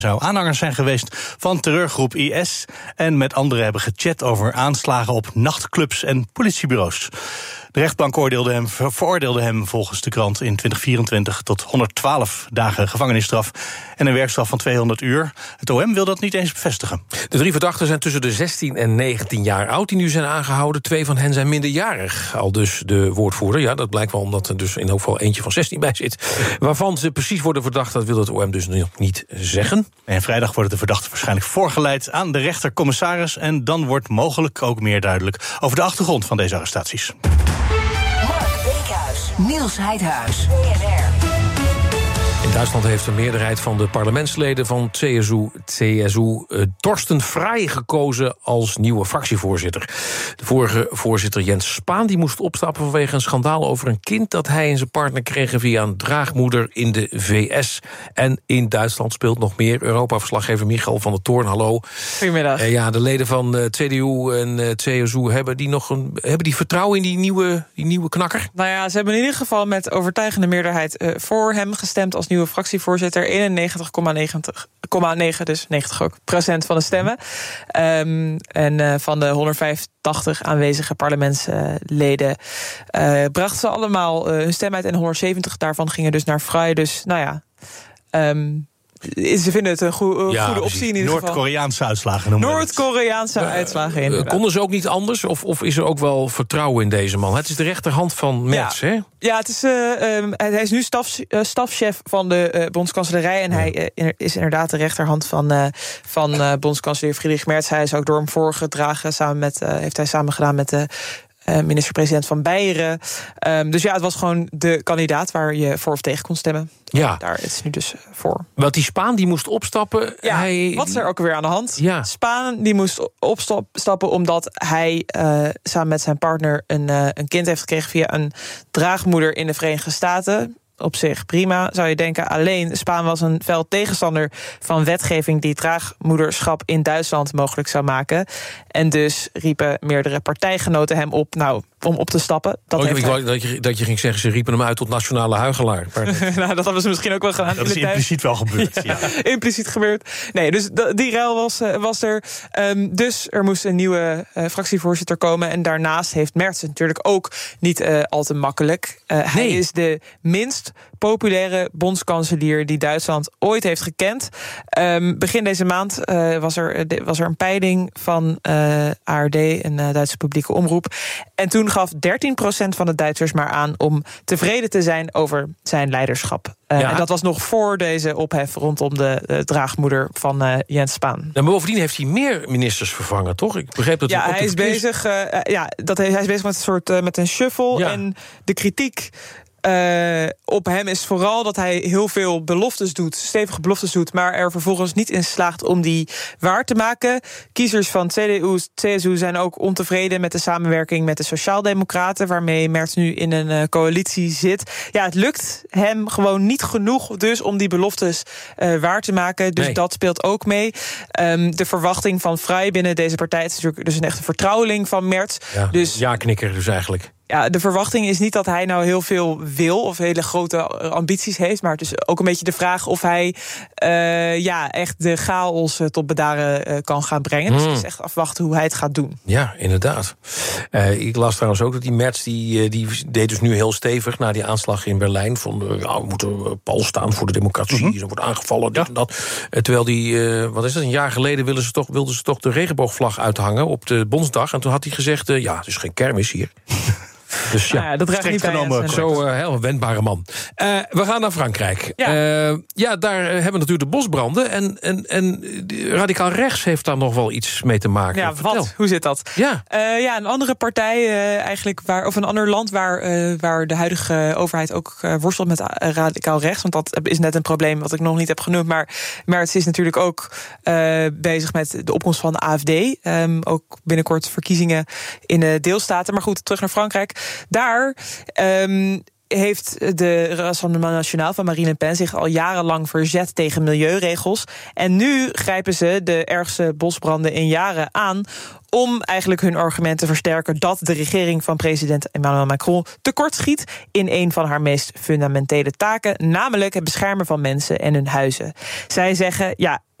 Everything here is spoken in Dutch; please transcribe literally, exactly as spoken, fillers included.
zou aanhangers zijn geweest van terreurgroep I S en met anderen hebben gechat over aanslagen op nachtclubs en politiebureaus. De rechtbank oordeelde hem, veroordeelde hem volgens de krant in twintig vierentwintig tot honderdtwaalf dagen gevangenisstraf en een werkstraf van tweehonderd uur. Het O M wil dat niet eens bevestigen. De drie verdachten zijn tussen de zestien en negentien jaar oud die nu zijn aangehouden. Twee van hen zijn minderjarig. Al dus de woordvoerder. Ja, dat blijkt wel omdat er dus in elk geval eentje van zestien bij zit. Waarvan ze precies worden verdacht, dat wil het O M dus nog niet zeggen. En vrijdag worden de verdachten waarschijnlijk voorgeleid aan de rechtercommissaris en dan wordt mogelijk ook meer duidelijk over de achtergrond van deze arrestaties. Mark Beekhuis, Niels Heidhuis, B N R. In Duitsland heeft de meerderheid van de parlementsleden van C S U, C S U uh, Torsten Frey gekozen als nieuwe fractievoorzitter. De vorige voorzitter Jens Spahn die moest opstappen vanwege een schandaal over een kind dat hij en zijn partner kregen via een draagmoeder in de V S. En in Duitsland speelt nog meer. Europa-verslaggever Michael van der Toorn, hallo. Goedemiddag. Uh, ja, de leden van uh, C D U en uh, C S U hebben die nog een, hebben die vertrouwen in die nieuwe, die nieuwe knakker? Nou ja, ze hebben in ieder geval met overtuigende meerderheid uh, voor hem gestemd als nieuwe fractievoorzitter. eenennegentig komma negen, dus negentig ook, procent van de stemmen. Um, en uh, van de honderdvijfentachtig aanwezige parlementsleden uh, brachten ze allemaal uh, hun stem uit en honderdzeventig daarvan gingen dus naar Frey. Dus nou ja, um, ze vinden het een goe, ja, goede optie in ieder geval. Noord-Koreaanse uitslagen noemen we het. Noord-Koreaanse uh, uitslagen, inderdaad. Konden ze ook niet anders? Of, of is er ook wel vertrouwen in deze man? Het is de rechterhand van Merz, ja. hè? Ja, het is, uh, um, hij is nu staf, uh, stafchef van de uh, bondskanselarij. En ja. hij uh, is inderdaad de rechterhand van, uh, van uh, bondskanselier Friedrich Merz. Hij is ook door hem voorgedragen. Samen met, uh, heeft hij samen gedaan met de uh, minister-president van Beieren. Um, dus ja, het was gewoon de kandidaat waar je voor of tegen kon stemmen. Ja. Daar is het nu dus voor. Want die Spahn die moest opstappen. Ja, hij... wat is er ook weer aan de hand? Ja. Spahn die moest opstappen omdat hij uh, samen met zijn partner een, uh, een kind heeft gekregen via een draagmoeder in de Verenigde Staten. Op zich prima, zou je denken. Alleen, Spahn was een fel tegenstander van wetgeving die draagmoederschap in Duitsland mogelijk zou maken. En dus riepen meerdere partijgenoten hem op, nou, om op te stappen. Dat oh, heeft ik wou dat je, dat je ging zeggen, ze riepen hem uit tot nationale huigelaar. nou, dat hebben ze misschien ook wel gedaan. Dat is impliciet wel gebeurd. ja, ja. Impliciet gebeurd. Nee, dus die ruil was, uh, was er. Um, dus er moest een nieuwe uh, fractievoorzitter komen. En daarnaast heeft Merz het natuurlijk ook niet uh, al te makkelijk. Uh, nee. Hij is de minst populaire bondskanselier die Duitsland ooit heeft gekend. Um, begin deze maand uh, was, er, was er een peiling van uh, A R D, een uh, Duitse publieke omroep. En toen gaf dertien procent van de Duitsers maar aan om tevreden te zijn over zijn leiderschap. Uh, ja. En dat was nog voor deze ophef rondom de uh, draagmoeder van uh, Jens Spahn. En bovendien heeft hij meer ministers vervangen, toch? Ik begreep dat. Ja, hij is bezig. Uh, ja, dat hij, hij is bezig met een soort uh, met een shuffle. Ja. En de kritiek Uh, op hem is vooral dat hij heel veel beloftes doet, stevige beloftes doet, maar er vervolgens niet in slaagt om die waar te maken. Kiezers van C D U, C S U zijn ook ontevreden met de samenwerking met de Sociaaldemocraten, waarmee Merz nu in een uh, coalitie zit. Ja, het lukt hem gewoon niet genoeg dus om die beloftes uh, waar te maken. Dus nee. Dat speelt ook mee. Um, de verwachting van Frey binnen deze partij is natuurlijk dus een echte vertrouweling van Merz. Ja, dus, ja knikker dus eigenlijk. Ja, de verwachting is niet dat hij nou heel veel wil of hele grote ambities heeft, maar het is ook een beetje de vraag of hij uh, ja, echt de chaos uh, tot bedaren uh, kan gaan brengen. Mm. Dus het is echt afwachten hoe hij het gaat doen. Ja, inderdaad. Uh, ik las trouwens ook dat die Merz, die, die deed dus nu heel stevig na die aanslag in Berlijn. Van, uh, ja, we moeten pal staan voor de democratie, mm-hmm. Ze wordt aangevallen, dit ja. en dat. Uh, terwijl die, uh, wat is dat, een jaar geleden wilden ze toch, wilden ze toch de regenboogvlag uithangen op de Bondsdag. En toen had hij gezegd, uh, ja, het is geen kermis hier. Dus ja, nou ja, dat draagt niet genomen. Zo uh, heel wendbare man. Uh, we gaan naar Frankrijk. Ja, uh, ja daar hebben we natuurlijk de bosbranden. En, en, en radicaal rechts heeft daar nog wel iets mee te maken. Ja, Vertel. Wat? Hoe zit dat? Ja, uh, ja een andere partij uh, eigenlijk, waar, of een ander land waar, uh, waar de huidige overheid ook uh, worstelt met radicaal rechts. Want dat is net een probleem wat ik nog niet heb genoemd. Maar Merz is natuurlijk ook uh, bezig met de opkomst van de A F D. Um, ook binnenkort verkiezingen in de deelstaten. Maar goed, terug naar Frankrijk. Daar um, heeft de Rassemblement National van Marine Le Pen zich al jarenlang verzet tegen milieuregels. En nu grijpen ze de ergste bosbranden in jaren aan om eigenlijk hun argument te versterken dat de regering van president Emmanuel Macron tekortschiet in een van haar meest fundamentele taken, namelijk het beschermen van mensen en hun huizen. Zij zeggen, ja,